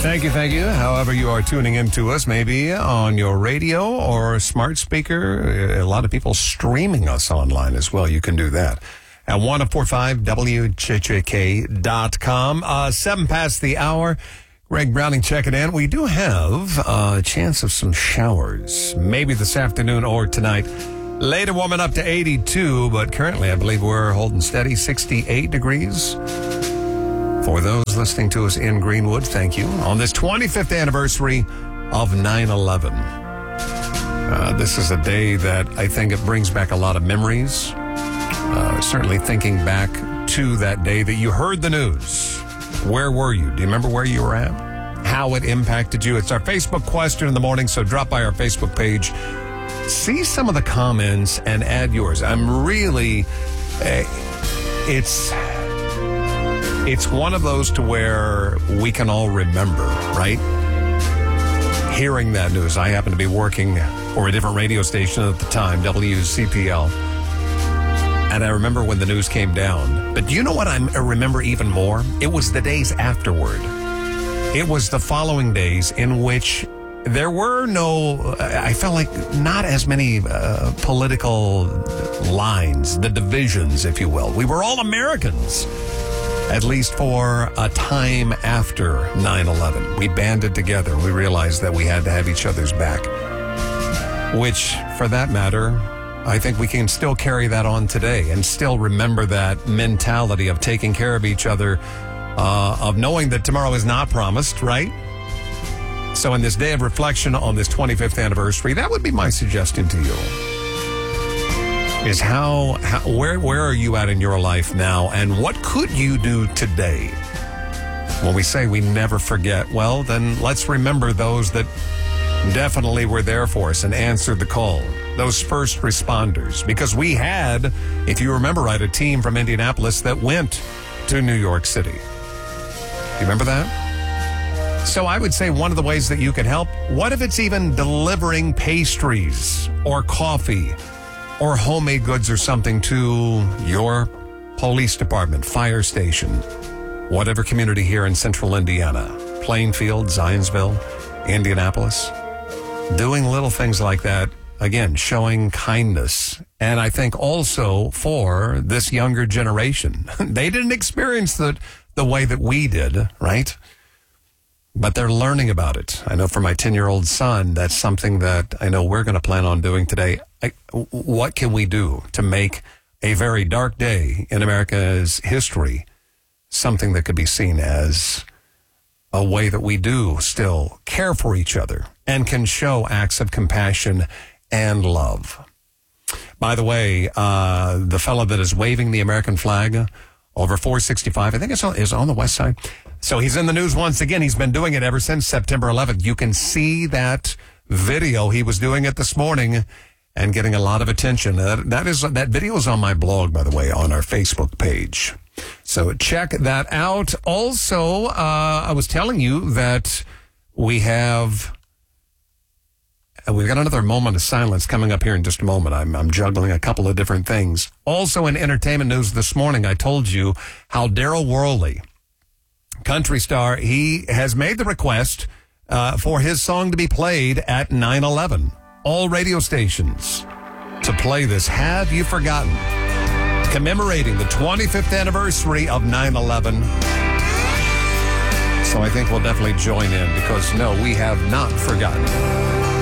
Thank you. However you are tuning in to us, maybe on your radio or smart speaker. A lot of people streaming us online as well. You can do that at 1045WJJK.com. 7 past the hour. Greg Browning checking in. We do have a chance of some showers, maybe this afternoon or tonight. Later warming up to 82, but currently I believe we're holding steady, 68 degrees. For those listening to us in Greenwood, thank you. On this 25th anniversary of 9/11. This is a day that I think it brings back a lot of memories. Certainly thinking back to that day that you heard the news. Where were you? Do you remember where you were at? How it impacted you? It's our Facebook question in the morning, so drop by our Facebook page. See some of the comments and add yours. I'm really... It's one of those to where we can all remember, right? Hearing that news. I happened to be working for a different radio station at the time, WCPL. And I remember when the news came down. But do you know what I remember even more? It was the days afterward. It was the following days in which there were I felt like not as many political lines, the divisions, if you will. We were all Americans. At least for a time after 9/11. We banded together. We realized that we had to have each other's back. Which, for that matter, I think we can still carry that on today and still remember that mentality of taking care of each other, of knowing that tomorrow is not promised, right? So in this day of reflection on this 25th anniversary, that would be my suggestion to you. Is where are you at in your life now, and what could you do today? When we say we never forget, well, then let's remember those that definitely were there for us and answered the call, those first responders. Because we had, if you remember right, a team from Indianapolis that went to New York City. Do you remember that? So I would say one of the ways that you could help, what if it's even delivering pastries or coffee or homemade goods or something to your police department, fire station, whatever community here in central Indiana, Plainfield, Zionsville, Indianapolis, doing little things like that, again, showing kindness. And I think also for this younger generation, they didn't experience the way that we did, right? But they're learning about it. I know for my 10-year-old son, that's something that I know we're going to plan on doing today. What can we do to make a very dark day in America's history something that could be seen as a way that we do still care for each other and can show acts of compassion and love? By the way, the fellow that is waving the American flag over 465, I think is on the west side. So he's in the news once again. He's been doing it ever since September 11th. You can see that video. He was doing it this morning and getting a lot of attention. That video is on my blog, by the way, on our Facebook page. So check that out. Also, I was telling you that we've got another moment of silence coming up here in just a moment. I'm juggling a couple of different things. Also in entertainment news this morning, I told you how Daryl Worley, country star, he has made the request for his song to be played at 9/11. All radio stations to play this. Have You Forgotten? Commemorating the 25th anniversary of 9/11. So I think we'll definitely join in because, no, we have not forgotten.